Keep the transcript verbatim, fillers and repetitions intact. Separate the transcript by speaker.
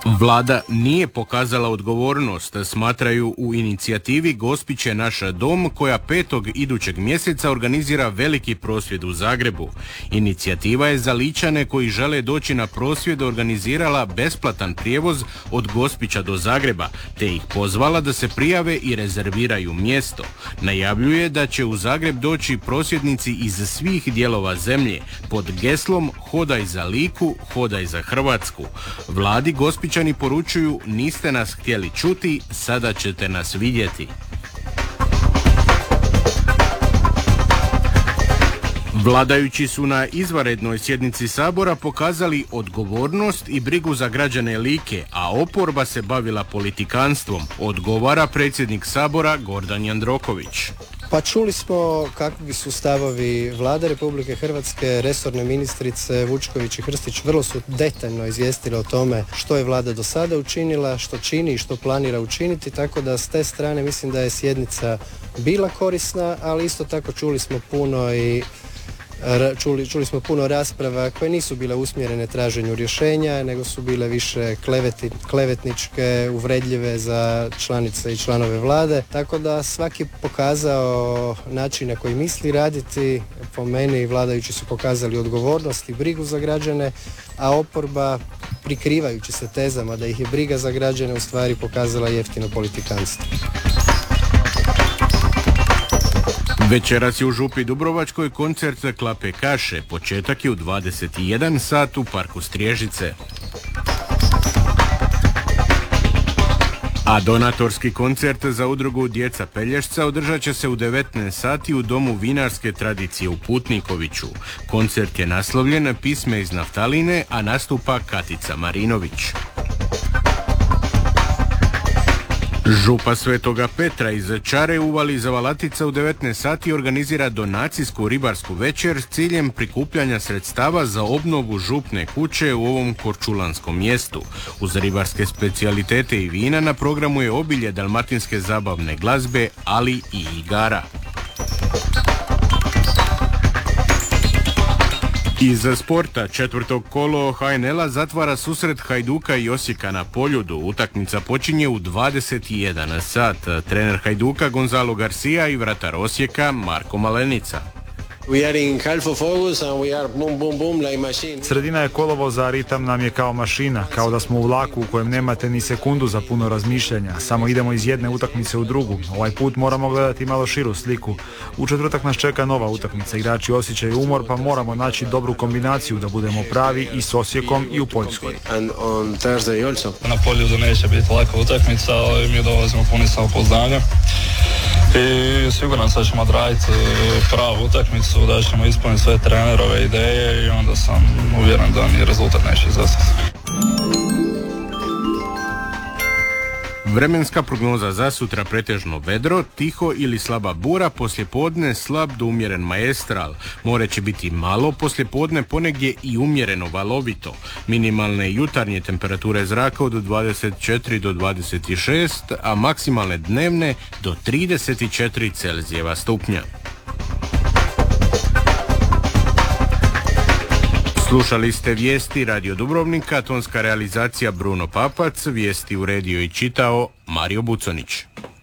Speaker 1: Vlada nije pokazala odgovornost, smatraju u inicijativi Gospić je naš dom, koja petog idućeg mjeseca organizira veliki prosvjed u Zagrebu. Inicijativa je za Ličane koji žele doći na prosvjed organizirala besplatan prijevoz od Gospića do Zagreba, te ih pozvala da se prijave i rezerviraju mjesto. Najavljuje da će u Zagreb doći prosvjednici iz svih dijelova zemlje pod geslom Hodaj za Liku, hodaj za Hrvatsku. Vladi Gospić poručuju, niste nas htjeli čuti, sada ćete nas vidjeti. Vladajući su na izvanrednoj sjednici Sabora pokazali odgovornost i brigu za građane Like, a oporba se bavila politikanstvom, odgovara predsjednik Sabora Gordan Jandroković.
Speaker 2: Pa čuli smo kakvi su stavovi Vlade Republike Hrvatske, resorne ministrice Vučković i Hrstić vrlo su detaljno izvijestile o tome što je Vlada do sada učinila, što čini i što planira učiniti, tako da s te strane mislim da je sjednica bila korisna, ali isto tako čuli smo puno i Čuli, čuli smo puno rasprava koje nisu bile usmjerene traženju rješenja, nego su bile više kleveti, klevetničke, uvredljive za članice i članove Vlade. Tako da svaki je pokazao način na koji misli raditi. Po meni vladajući su pokazali odgovornost i brigu za građane, a oporba, prikrivajući se tezama da ih je briga za građane, u stvari pokazala jeftino politikanstvo.
Speaker 1: Večeras je u Župi Dubrovačkoj koncert za Klape Kaše. Početak je u dvadeset jedan sat u parku Striježice. A donatorski koncert za udrugu Djeca Pelješca održat će se u devetnaest sati u Domu vinarske tradicije u Putnikoviću. Koncert je naslovljen Pisme iz naftaline, a nastupa Katica Marinović. Župa Svetoga Petra iz Čare uvali Zavalatica u devetnaest sati organizira donacijsku ribarsku večer s ciljem prikupljanja sredstava za obnovu župne kuće u ovom korčulanskom mjestu. Uz ribarske specijalitete i vina na programu je obilje dalmatinske zabavne glazbe, ali i igara. Iz sporta četvrtog kolo ha en el-a zatvara susret Hajduka i Osijeka na Poljudu. Utakmica počinje u dvadeset jedan sat. Trener Hajduka Gonzalo Garcia i vratar Osijeka Marko Malenica.
Speaker 3: Sredina je kolovoza, ritam nam je kao mašina, kao da smo u vlaku u kojem nemate ni sekundu za puno razmišljanja, samo idemo iz jedne utakmice u drugu. Ovaj put moramo gledati malo širu sliku. U četvrtak nas čeka nova utakmica, igrači osjećaju umor, pa moramo naći dobru kombinaciju da budemo pravi i s Osijekom i u Poljskoj.
Speaker 4: Na Poljudu neće biti laka utakmica, ali mi dolazimo puni samopouzdanja. I siguran sam da ćemo odraditi pravu utakmicu, da ćemo ispuniti sve trenerove ideje i onda sam uvjeren da ni rezultat neće izostati.
Speaker 1: Vremenska prognoza za sutra pretežno vedro, tiho ili slaba bura, poslijepodne slab do umjeren maestral. More će biti malo, poslijepodne ponegdje i umjereno valovito. Minimalne jutarnje temperature zraka od dvadeset četiri do dvadeset šest, a maksimalne dnevne do trideset četiri Celzijeva stupnja. Slušali ste vijesti Radio Dubrovnika, tonska realizacija Bruno Papac, vijesti uredio i čitao Mario Buconić.